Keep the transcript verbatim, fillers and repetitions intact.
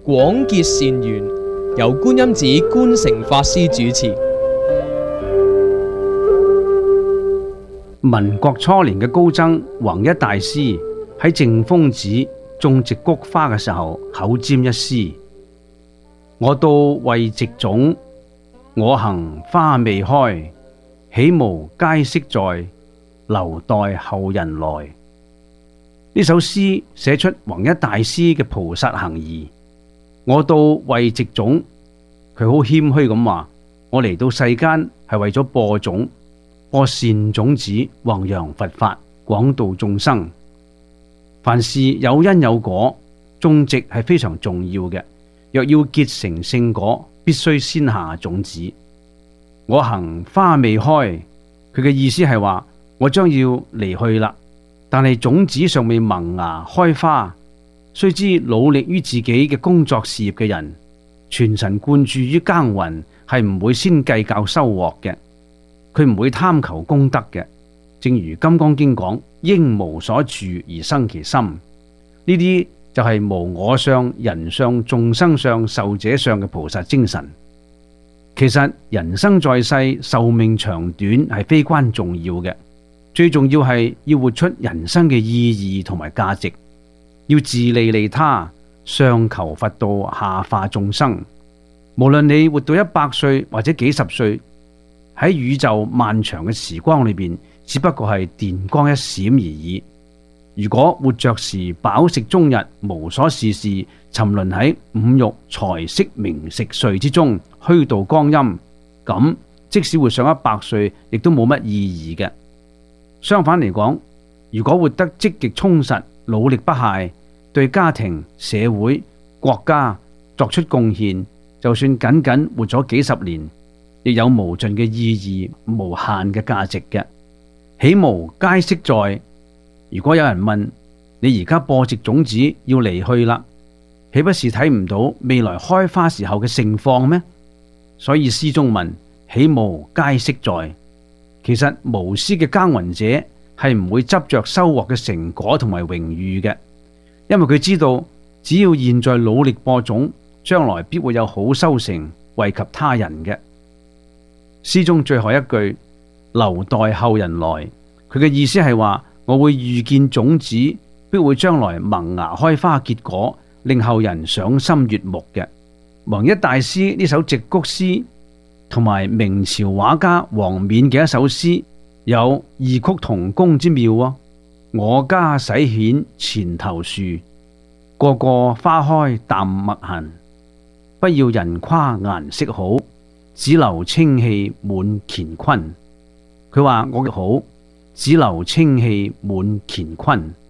廣結善緣，由觀音寺觀誠法師主持。 民國初年嘅高僧弘一大師喺淨豐寺種植菊花嘅時候，口占一詩：我到為植種，我行花未開，豈無佳昔在，留待後人來。呢首詩寫出弘一大師嘅菩薩行義。我到為植種，佢好謙虛咁話：我嚟到世間係為咗播種，播善種子，弘揚佛法，廣度眾生。凡事有因有果，種植係非常重要嘅。若要結成聖果，必須先下種子。我行花未開，佢嘅意思係話我將要離去啦，但係種子尚未萌芽開花。須知努力於自己嘅工作事業嘅人，全神貫注於耕耘，係唔會先計較收穫嘅。佢唔會貪求功德嘅。正如《金剛經》講：應無所住而生其心。呢啲就係無我相、人相、眾生相、壽者相嘅菩薩精神。其實人生在世，壽命長短係非關重要嘅，最重要係要活出人生嘅意義同埋價值。要自利利他，上求佛道，下化眾生。無論你活到一百歲或者幾十歲，喺宇宙漫長嘅時光裏邊，只不過係電光一閃而已。如果活着時飽食終日，無所事事，沉淪喺五欲財色名食睡之中，虛度光陰，咁即使活上一百歲，亦都冇乜意義嘅。相反嚟講，如果活得積極充實，努力不懈，對家庭、社會、國家作出貢獻，就算僅僅活咗幾十年，亦有無盡嘅意義、無限嘅價值嘅。豈無佳昔在？如果有人問你而家播植種子要離去啦，豈不是睇唔到未來開花時候嘅盛況咩？所以詩中問：豈無佳昔在？其實無私嘅耕耘者係唔會執着收穫嘅成果同埋榮譽嘅，因為佢知道只要現在努力播種，將來必會有好收成，惠及他人嘅。詩中最後一句：留待後人來，佢嘅意思係話我會預見種子必會將來萌芽開花結果，令後人賞心悅目嘅。弘一大師呢首植菊詩同埋明朝畫家王冕嘅一首詩有異曲同工之妙啊！我家洗蜆前頭樹，個個花開淡墨痕。不要人誇顏色好，只留清氣滿乾坤。佢話我嘅好，只留清氣滿乾坤。